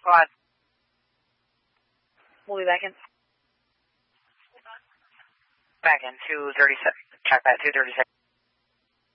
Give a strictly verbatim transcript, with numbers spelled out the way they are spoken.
Go on. We'll be back in. Back in two thirty-seven. Check that two thirty-six.